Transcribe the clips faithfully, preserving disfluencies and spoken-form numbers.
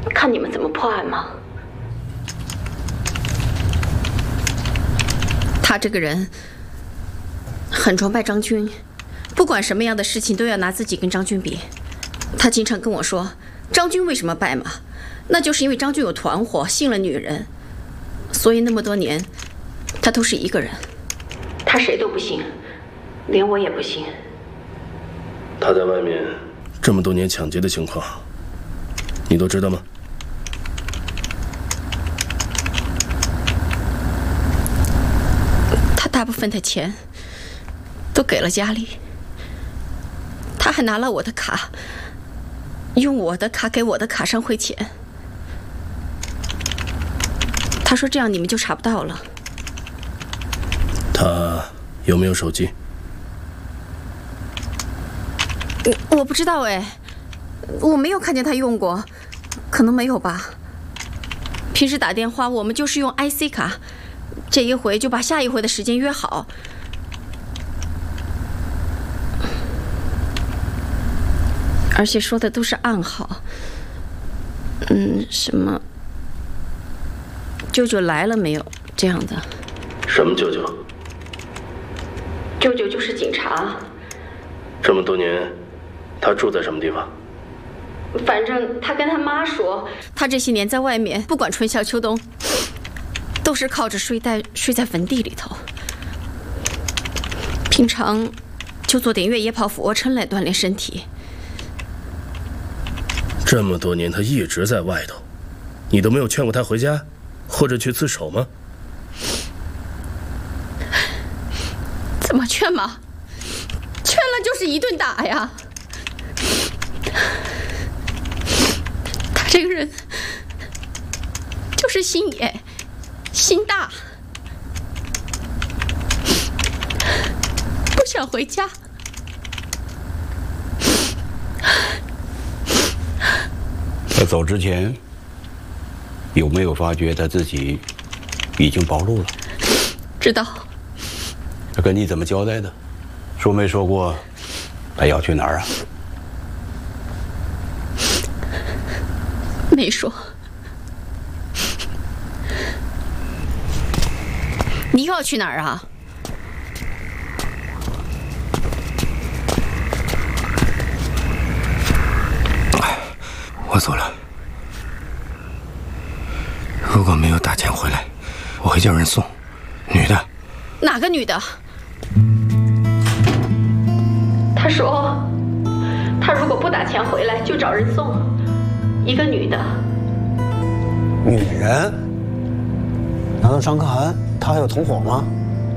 看你们怎么破案吗？他这个人很崇拜张军，不管什么样的事情都要拿自己跟张军比。他经常跟我说，张军为什么败马，那就是因为张军有团伙，信了女人，所以那么多年他都是一个人，他谁都不信，连我也不信。 他在外面这么多年抢劫的情况，你都知道吗？ 他大部分的钱都给了家里，他还拿了我的卡，用我的卡给我的卡上汇钱。他说这样你们就查不到了。 他有没有手机？ 我不知道哎，我没有看见他用过，可能没有吧。平时打电话我们就是用 I C 卡，这一回就把下一回的时间约好。而且说的都是暗号，嗯，什么舅舅来了没有这样的。 什么舅舅？ 舅舅就是警察。 这么多年他住在什么地方？ 反正他跟他妈说，他这些年在外面，不管春夏秋冬，都是靠着睡袋睡在坟地里头。平常就做点越野跑、俯卧撑来锻炼身体。 这么多年他一直在外头，你都没有劝过他回家，或者去自首吗？ 怎么劝嘛？劝了就是一顿打呀。他这个人就是心野，心大，不想回家。 在走之前，有没有发觉他自己已经暴露了？ 知道。 他跟你怎么交代的？说没说过他要去哪儿啊？ 没说。你又要去哪儿啊？ 我走了。如果没有打钱回来，我会叫人送。女的。 哪个女的？他说，他如果不打钱回来，就找人送。一个女的。 女人？难道张可涵他还有同伙吗？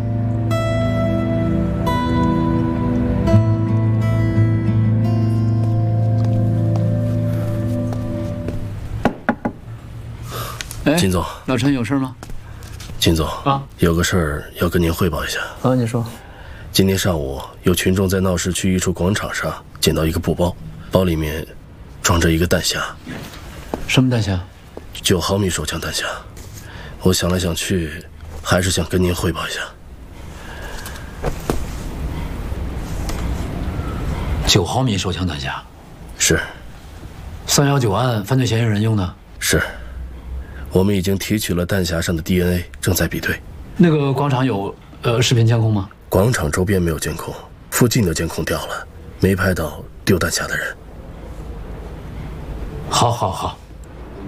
金总， 老陈有事吗？ 金总啊， 有个事儿要跟您汇报一下。 啊，你说。 今天上午有群众在闹市区一处广场上捡到一个布包，包里面装着一个弹匣。 什么弹匣？ 九毫米手枪弹匣。我想来想去，还是想跟您汇报一下。 九毫米手枪弹匣。 是。 三幺九案犯罪嫌疑人用的。 是。我们已经提取了弹匣上的 D N A， 正在比对。 那个广场有呃视频监控吗？ 广场周边没有监控，附近的监控掉了，没拍到丢弹匣的人。 好，好，好。